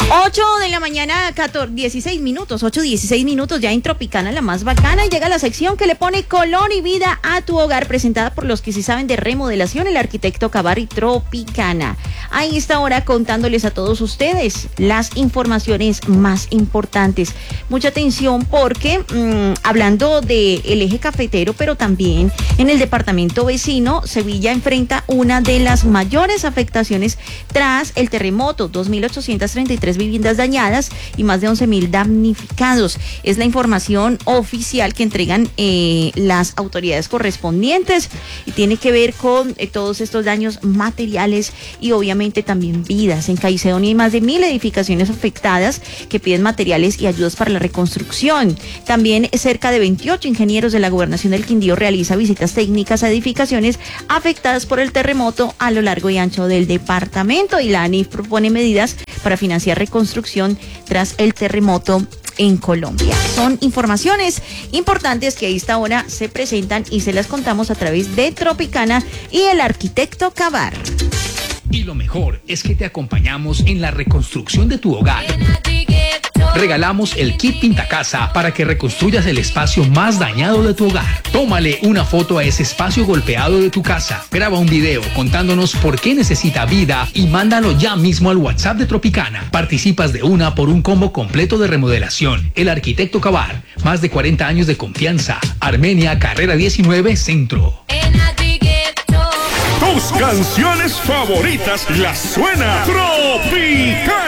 8 de la mañana, 16 minutos, 8:16 minutos, ya en Tropicana, la más bacana, y llega la sección que le pone color y vida a tu hogar, presentada por los que sí saben de remodelación, el arquitecto Cavar y Tropicana. Ahí está ahora contándoles a todos ustedes las informaciones más importantes. Mucha atención porque hablando del eje cafetero, pero también en el departamento vecino, Sevilla enfrenta una de las mayores afectaciones tras el terremoto, 2.833 viviendas dañadas y más de 11.000 damnificados. Es la información oficial que entregan las autoridades correspondientes y tiene que ver con todos estos daños materiales y obviamente también vidas. En Caicedo hay más de 1.000 edificaciones afectadas que piden materiales y ayudas para la reconstrucción. También cerca de 28 ingenieros de la Gobernación del Quindío realiza visitas técnicas a edificaciones afectadas por el terremoto a lo largo y ancho del departamento, y la ANIF propone medidas para financiar reconstrucción tras el terremoto en Colombia. Son informaciones importantes que a esta hora se presentan y se las contamos a través de Tropicana y el arquitecto Cavar. Y lo mejor es que te acompañamos en la reconstrucción de tu hogar. Regalamos el kit Pintacasa para que reconstruyas el espacio más dañado de tu hogar. Tómale una foto a ese espacio golpeado de tu casa. Graba un video contándonos por qué necesita vida y mándalo ya mismo al WhatsApp de Tropicana. Participas de una por un combo completo de remodelación. El arquitecto Cavar, más de 40 años de confianza. Armenia, carrera 19, Centro. Tus canciones favoritas las suena Tropicana.